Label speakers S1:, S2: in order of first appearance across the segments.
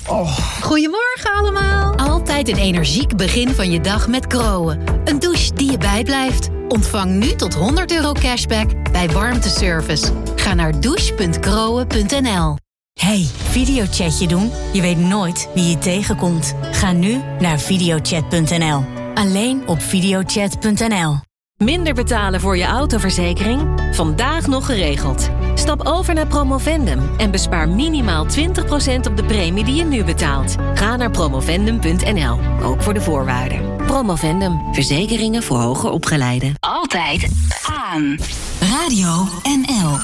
S1: Goedemorgen allemaal. Altijd een energiek begin van je dag met Groen. Een douche die je bijblijft. Ontvang nu tot €100 cashback bij warmteservice. Ga naar douche.groen.nl.
S2: Hey, videochatje doen? Je weet nooit wie je tegenkomt. Ga nu naar videochat.nl. Alleen op videochat.nl.
S3: Minder betalen voor je autoverzekering? Vandaag nog geregeld. Stap over naar Promovendum en bespaar minimaal 20% op de premie die je nu betaalt. Ga naar promovendum.nl, ook voor de voorwaarden. Promovendum, verzekeringen voor hoger opgeleiden.
S2: Altijd aan. Radio NL.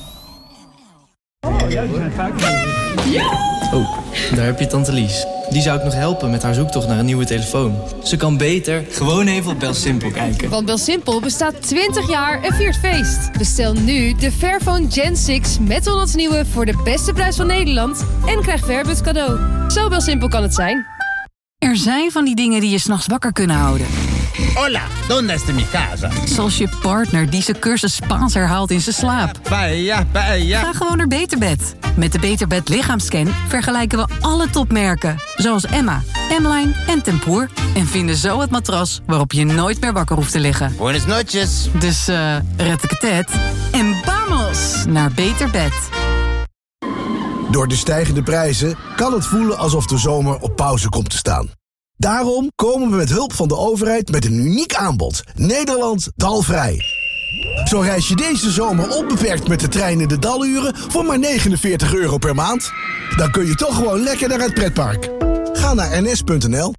S4: Oh, daar heb je tante Lies. Die zou ik nog helpen met haar zoektocht naar een nieuwe telefoon. Ze kan beter gewoon even op BelSimpel kijken.
S5: Want BelSimpel bestaat 20 jaar en viert feest. Bestel nu de Fairphone Gen 6 met 100 nieuwe voor de beste prijs van Nederland en krijg Fairbus cadeau. Zo BelSimpel kan het zijn.
S6: Er zijn van die dingen die je 's nachts wakker kunnen houden.
S7: Hola, ¿dónde está mi casa?
S6: Zoals je partner die zijn cursus Spaans herhaalt in zijn slaap.
S7: Paella, paella.
S6: Ga gewoon naar Beterbed. Met de Beterbed lichaamscan vergelijken we alle topmerken. Zoals Emma, M-Line en Tempoor. En vinden zo het matras waarop je nooit meer wakker hoeft te liggen.
S7: Buenas noches.
S6: Dus red ik het en vamos naar Beterbed.
S8: Door de stijgende prijzen kan het voelen alsof de zomer op pauze komt te staan. Daarom komen we met hulp van de overheid met een uniek aanbod. Nederland dalvrij. Zo reis je deze zomer onbeperkt met de trein in de daluren voor maar €49 per maand. Dan kun je toch gewoon lekker naar het pretpark. Ga naar ns.nl.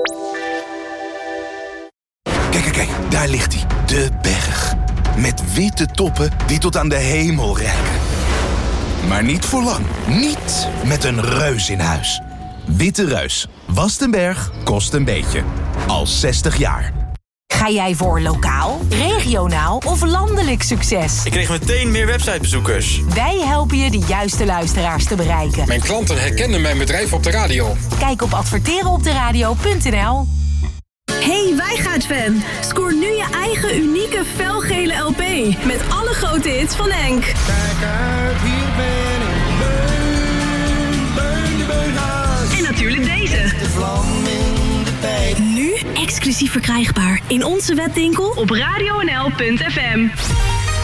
S9: Kijk, daar ligt hij. De berg. Met witte toppen die tot aan de hemel reiken. Maar niet voor lang. Niet met een reus in huis. Witte Reus. Wast een berg, kost een beetje. Al 60 jaar.
S2: Ga jij voor lokaal, regionaal of landelijk succes?
S10: Ik kreeg meteen meer websitebezoekers.
S2: Wij helpen je de juiste luisteraars te bereiken.
S10: Mijn klanten herkenden mijn bedrijf op de radio.
S2: Kijk op adverterenopderadio.nl.
S11: Hey Wijngaard-fan, scoor nu je eigen unieke felgele LP met alle grote hits van Henk.
S12: Kijk uit, hier ben ik.
S11: En natuurlijk deze.
S12: De vlam in de pijp.
S11: Nu exclusief verkrijgbaar in onze webwinkel op radionl.fm.